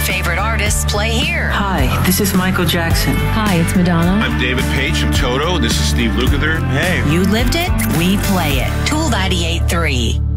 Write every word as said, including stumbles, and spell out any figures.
favorite artists play here. Hi, this is Michael Jackson. Hi, it's Madonna. I'm David Page from Toto. This is Steve Lukather. Hey. You lived it, we play it. Tool ninety-eight point three.